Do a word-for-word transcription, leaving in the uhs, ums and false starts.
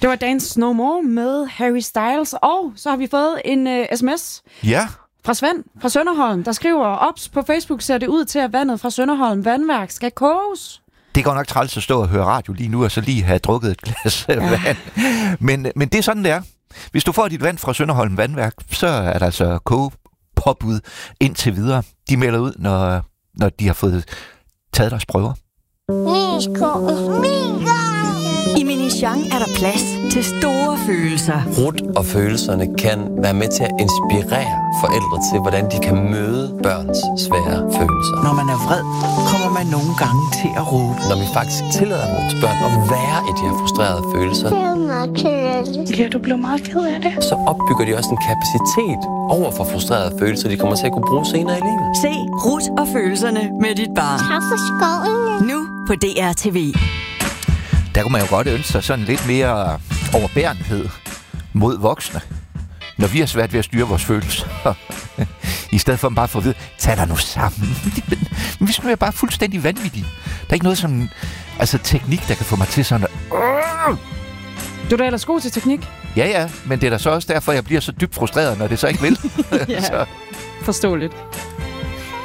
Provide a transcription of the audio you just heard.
Det var Dance No More med Harry Styles, og så har vi fået en uh, sms ja. fra Svend fra Sønderholm, der skriver, ops på Facebook ser det ud til, at vandet fra Sønderholm Vandværk skal koges. Det går nok træls at stå og høre radio lige nu, og så lige have drukket et glas ja. vand. Men, men det er sådan, det er. Hvis du får dit vand fra Sønderholm Vandværk, så er der altså kogepåbud indtil videre. De melder ud, når, når de har fået taget deres prøver. I Minichang er der plads til store følelser. Rut og følelserne kan være med til at inspirere forældre til, hvordan de kan møde børns svære følelser. Når man er vred, kommer man nogle gange til at råbe. Når vi faktisk tillader vores børn at være i de her frustrerede følelser, ja, du blev meget ked af det. Så opbygger de også en kapacitet over for frustrerede følelser, de kommer til at kunne bruge senere i livet. Se Rut og følelserne med dit barn. Nu på D R T V. Der kunne man jo godt ønske sig sådan lidt mere overbærenhed mod voksne, når vi har svært ved at styre vores følelser. I stedet for bare at få at vide, tag dig nu sammen. Men vi skal være bare fuldstændig vanvittige. Der er ikke noget sådan, altså teknik, der kan få mig til sådan at... Du er da ellers god til teknik. Ja, ja, men det er da så også derfor, jeg bliver så dybt frustreret, når det så ikke vil. Ja, så. forståeligt.